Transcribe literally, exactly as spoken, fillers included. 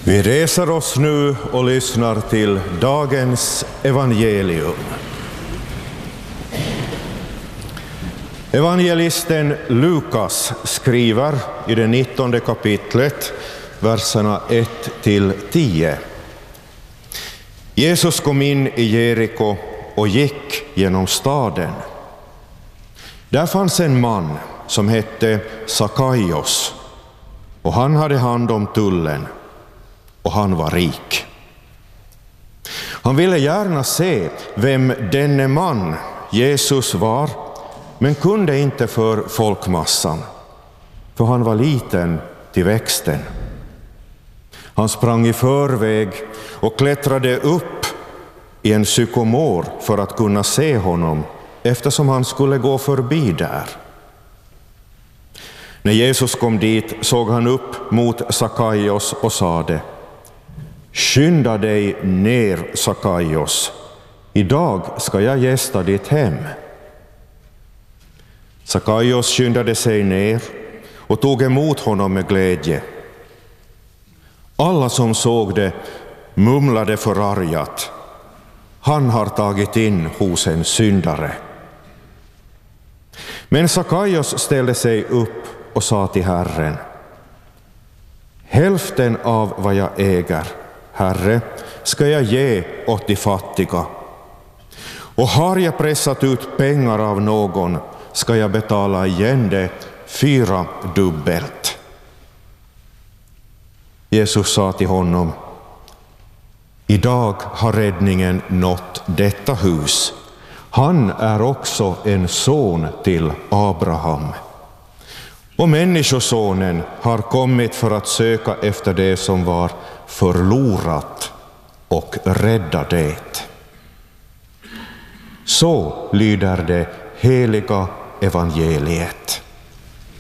Vi reser oss nu och lyssnar till dagens evangelium. Evangelisten Lukas skriver i det nittonde kapitlet, verserna ett till tio. Jesus kom in i Jeriko och gick genom staden. Där fanns en man som hette Sakaios, och han hade hand om tullen, och han var rik. Han ville gärna se vem denne man Jesus var, men kunde inte för folkmassan, för han var liten till växten. Han sprang i förväg och klättrade upp i en sykomor för att kunna se honom, eftersom han skulle gå förbi där. När Jesus kom dit såg han upp mot Sakaios och sade: "Skynda dig ner, Sakaios. Idag ska jag gästa ditt hem." Sakaios skyndade sig ner och tog emot honom med glädje. Alla som såg det mumlade förargat: "Han har tagit in hos en syndare." Men Sakaios ställde sig upp och sa till Herren: "Hälften av vad jag äger, Herre, ska jag ge åt de fattiga. Och har jag pressat ut pengar av någon, ska jag betala igen det fyra dubbelt." Jesus sa till honom: "Idag har räddningen nått detta hus. Han är också en son till Abraham. Och människosonen har kommit för att söka efter det som var förlorat och rädda det." Så lyder det heliga evangeliet.